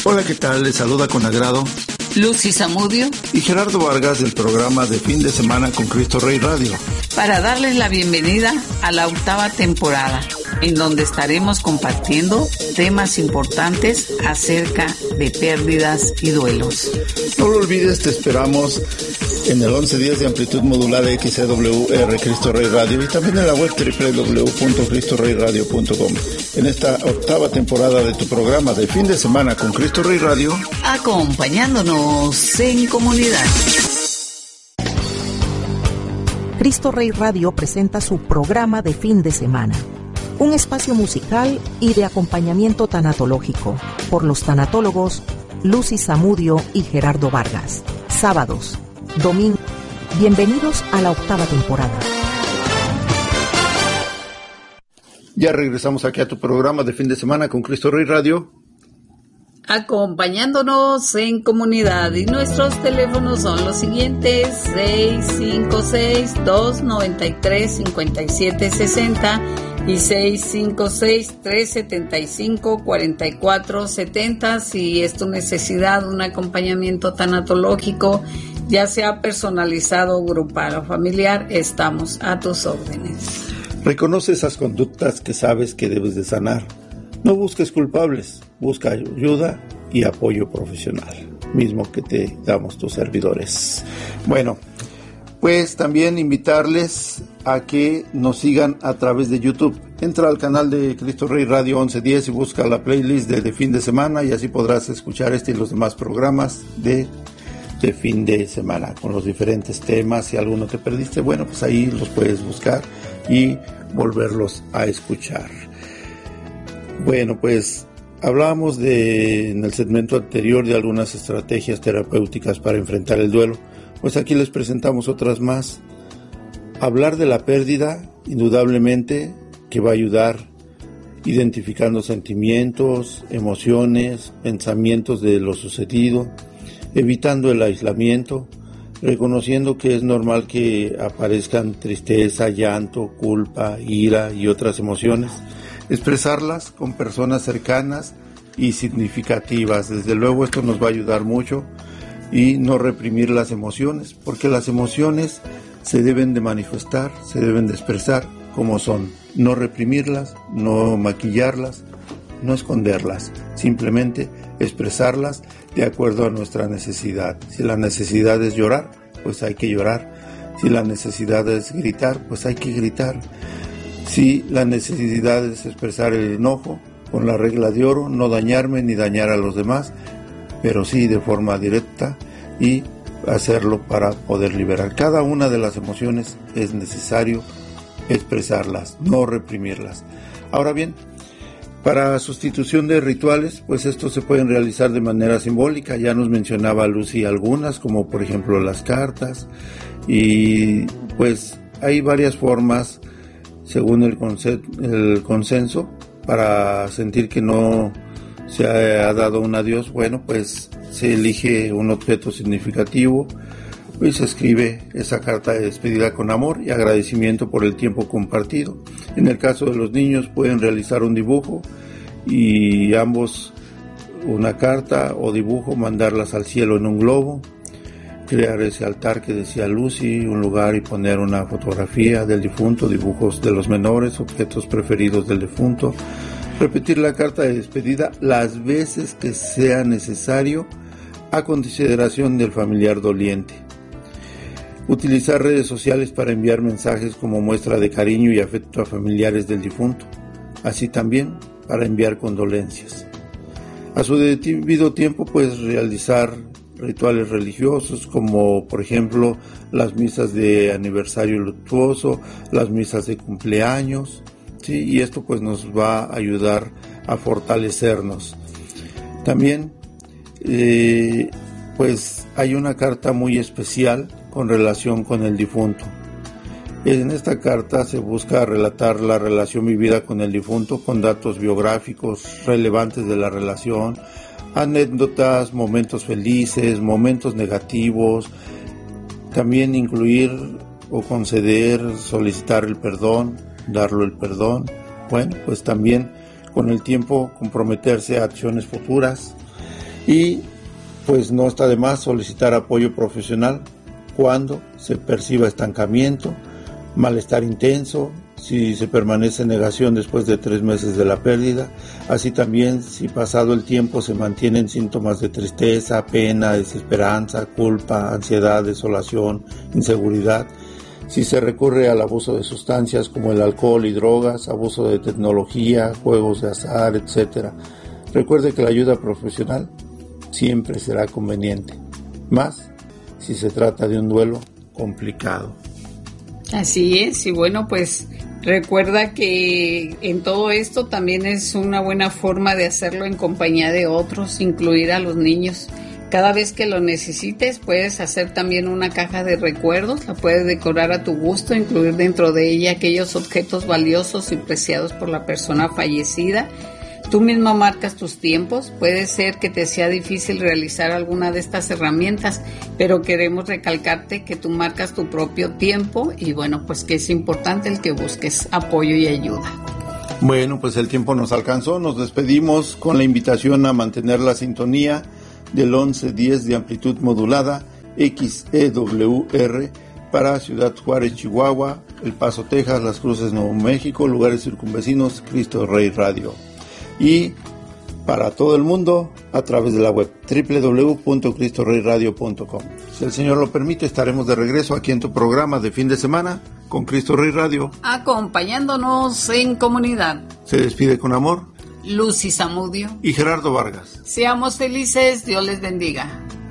Hola, ¿qué tal? Les saluda con agrado Lucy Zamudio y Gerardo Vargas del programa de fin de semana con Cristo Rey Radio, para darles la bienvenida a la 8ª temporada, en donde estaremos compartiendo temas importantes acerca de pérdidas y duelos. No lo olvides, te esperamos en el 11 días de amplitud modulada XCWR Cristo Rey Radio y también en la web www.cristoreyradio.com. En esta 8ª temporada de tu programa de fin de semana con Cristo Rey Radio, acompañándonos en comunidad. Cristo Rey Radio presenta su programa de fin de semana, un espacio musical y de acompañamiento tanatológico por los tanatólogos Lucy Zamudio y Gerardo Vargas. Sábados, domingo. Bienvenidos a la 8ª temporada. Ya regresamos aquí a tu programa de fin de semana con Cristo Rey Radio, acompañándonos en comunidad, y nuestros teléfonos son los siguientes: 656-293-5760 y 656-375-4470. Si es tu necesidad un acompañamiento tanatológico, ya sea personalizado, grupal o familiar, estamos a tus órdenes. Reconoce esas conductas que sabes que debes de sanar. No busques culpables, busca ayuda y apoyo profesional, mismo que te damos tus servidores. Bueno, pues también invitarles a que nos sigan a través de YouTube. Entra al canal de Cristo Rey Radio 1110 y busca la playlist de fin de semana, y así podrás escuchar este y los demás programas de fin de semana con los diferentes temas. Si alguno te perdiste, bueno, pues ahí los puedes buscar y volverlos a escuchar. Bueno, pues hablábamos en el segmento anterior de algunas estrategias terapéuticas para enfrentar el duelo. Pues aquí les presentamos otras más. Hablar de la pérdida, indudablemente, que va a ayudar identificando sentimientos, emociones, pensamientos de lo sucedido, evitando el aislamiento, reconociendo que es normal que aparezcan tristeza, llanto, culpa, ira y otras emociones, expresarlas con personas cercanas y significativas. Desde luego esto nos va a ayudar mucho, y no reprimir las emociones, porque las emociones se deben de manifestar, se deben de expresar como son, no reprimirlas, no maquillarlas, no esconderlas, simplemente expresarlas de acuerdo a nuestra necesidad. Si la necesidad es llorar, pues hay que llorar. Si la necesidad es gritar, pues hay que gritar. Si la necesidad es expresar el enojo, con la regla de oro, no dañarme ni dañar a los demás, pero sí de forma directa, y hacerlo para poder liberar. Cada una de las emociones es necesario expresarlas, no reprimirlas. Ahora bien, para sustitución de rituales, pues estos se pueden realizar de manera simbólica. Ya nos mencionaba Lucy algunas, como por ejemplo las cartas, y pues hay varias formas según el consenso para sentir que no se ha dado un adiós. Bueno, pues se elige un objeto significativo y se escribe esa carta de despedida con amor y agradecimiento por el tiempo compartido. En el caso de los niños, pueden realizar un dibujo y ambos, una carta o dibujo, mandarlas al cielo en un globo, crear ese altar que decía Lucy, un lugar, y poner una fotografía del difunto, dibujos de los menores, objetos preferidos del difunto. Repetir la carta de despedida las veces que sea necesario a consideración del familiar doliente. Utilizar redes sociales para enviar mensajes como muestra de cariño y afecto a familiares del difunto, así también para enviar condolencias. A su debido tiempo, pues realizar rituales religiosos como por ejemplo las misas de aniversario luctuoso, las misas de cumpleaños, ¿sí? Y esto pues nos va a ayudar a fortalecernos. También pues hay una carta muy especial con relación con el difunto. En esta carta se busca relatar la relación vivida con el difunto con datos biográficos relevantes de la relación, anécdotas, momentos felices, momentos negativos, también incluir o conceder, solicitar el perdón, darlo el perdón. Bueno, pues también con el tiempo comprometerse a acciones futuras Y pues no está de más solicitar apoyo profesional cuando se perciba estancamiento, malestar intenso, si se permanece en negación después de 3 meses de la pérdida, así también si pasado el tiempo se mantienen síntomas de tristeza, pena, desesperanza, culpa, ansiedad, desolación, inseguridad, si se recurre al abuso de sustancias como el alcohol y drogas, abuso de tecnología, juegos de azar, etc. Recuerde que la ayuda profesional siempre será conveniente, más si se trata de un duelo complicado. Así es, y bueno, pues recuerda que en todo esto también es una buena forma de hacerlo en compañía de otros, incluir a los niños. Cada vez que lo necesites puedes hacer también una caja de recuerdos, la puedes decorar a tu gusto, incluir dentro de ella aquellos objetos valiosos y preciados por la persona fallecida. Tú mismo marcas tus tiempos, puede ser que te sea difícil realizar alguna de estas herramientas, pero queremos recalcarte que tú marcas tu propio tiempo y bueno, pues que es importante el que busques apoyo y ayuda. Bueno, pues el tiempo nos alcanzó, nos despedimos con la invitación a mantener la sintonía del 1110 de amplitud modulada XEWR para Ciudad Juárez, Chihuahua, El Paso, Texas, Las Cruces, Nuevo México, lugares circunvecinos, Cristo Rey Radio. Y para todo el mundo a través de la web www.cristoreyradio.com. Si el Señor lo permite, estaremos de regreso aquí en tu programa de fin de semana con Cristo Rey Radio, acompañándonos en comunidad. Se despide con amor Lucy Zamudio y Gerardo Vargas. Seamos felices, Dios les bendiga.